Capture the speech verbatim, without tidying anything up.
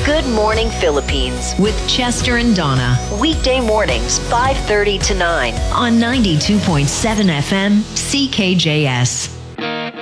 Good Morning Philippines with Chester and Donna. Weekday mornings, five thirty to nine on ninety-two point seven F M C K J S.